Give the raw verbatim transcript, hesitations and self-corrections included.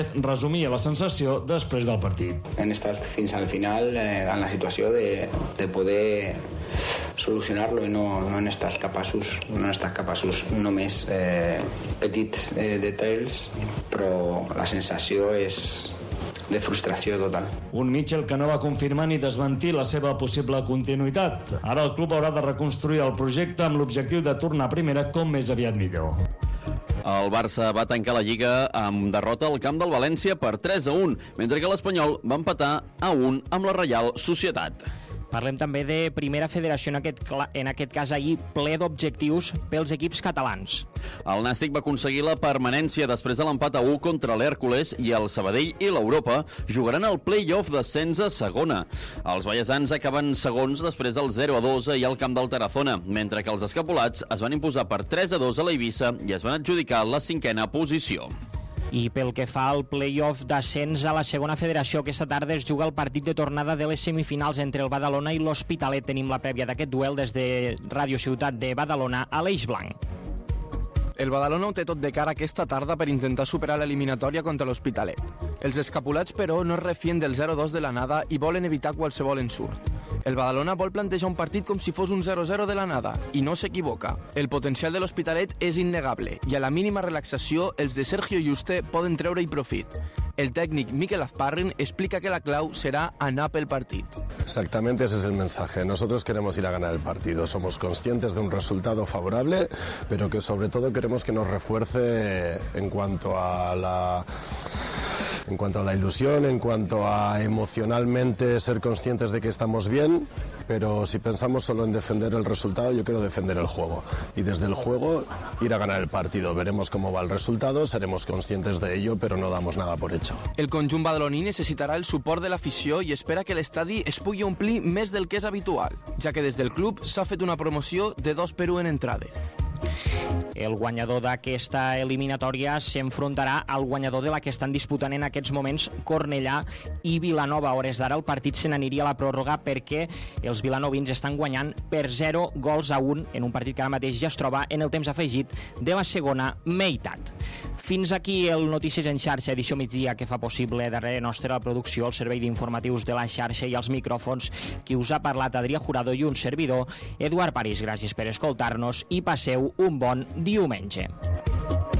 resumia la sensació després del partit. Hem estat fins al final eh, en la situació de, de poder solucionar-lo i no, no hem estat capaços, no hem estat capaços només eh, petits eh, detalls, però la sensació és de frustració total. Un Mitchell que no va confirmar ni desmentir la seva possible continuïtat. Ara el club haurà de reconstruir el projecte amb l'objectiu de tornar a primera com més aviat millor. El Barça va tancar la Lliga amb derrota al camp del València per tres a un, mentre que l'Espanyol va empatar a un amb la Reial Societat. Parlem també de Primera Federació, en aquest, en aquest cas ahir, ple d'objectius pels equips catalans. El Nàstic va aconseguir la permanència després de l'empat a u contra l'Hèrcules i el Sabadell i l'Europa jugaran el play-off d'ascens a segona. Els vallesans acaben segons després del zero a dos ahir al camp del Tarazona, mentre que els escapolats es van imposar per tres a dos a la Eivissa i es van adjudicar la cinquena posició. I pel que fa al play-off d'ascens a la segona federació, aquesta tarda es juga el partit de tornada de les semifinals entre el Badalona i l'Hospitalet. Tenim la prèvia d'aquest duel des de Ràdio Ciutat de Badalona a l'Eix Blanc. El Badalona ho té tot de cara aquesta tarda per intentar superar l'eliminatòria contra l'Hospitalet. Els escapulats, però, no es refien del zero a dos de l'anada i volen evitar qualsevol ensurt. El Badalona vol plantejar un partit com si fos un zero a zero de l'anada, i no s'equivoca. El potencial de l'Hospitalet és innegable, i a la mínima relaxació, els de Sergio Yuste poden treure-hi profit. El tècnic Mikel Azparren explica que la clau será anar pel partit. Exactamente, ese es el mensaje. Nosotros queremos ir a ganar el partido. Somos conscientes de un resultado favorable, pero que sobre todo queremos que nos refuerce en cuanto a la... En cuanto a la ilusión, en cuanto a emocionalmente ser conscientes de que estamos bien, pero si pensamos solo en defender el resultado, yo quiero defender el juego. Y desde el juego ir a ganar el partido. Veremos cómo va el resultado, seremos conscientes de ello, però no damos nada por hecho. El conjunt badaloní necessitarà el suport de l'afició i espera que l'estadi es pugui omplir més del que és habitual, ja que des del club s'ha fet una promoció de dos per u en entrades. El guanyador d'aquesta eliminatòria s'enfrontarà al guanyador de la que estan disputant en aquests moments Cornellà i Vilanova. A hores d'ara el partit se n'aniria a la pròrroga perquè els vilanovins estan guanyant per zero gols a un en un partit que ara mateix ja es troba en el temps afegit de la segona meitat. Fins aquí el Notícies en xarxa, edició migdia, que fa possible darrere nostra la producció, el servei d'informatius de la xarxa i els micròfons. Qui us ha parlat, Adrià Jurado, i un servidor, Eduard París. Gràcies per escoltar-nos i passeu un bon diumenge.